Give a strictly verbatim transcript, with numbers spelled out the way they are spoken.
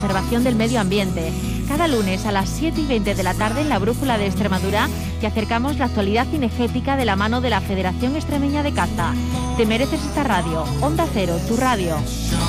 conservación del medio ambiente. Cada lunes a las siete y veinte de la tarde en la Brújula de Extremadura te acercamos la actualidad cinegética de la mano de la Federación Extremeña de Caza. Te mereces esta radio. Onda Cero, tu radio.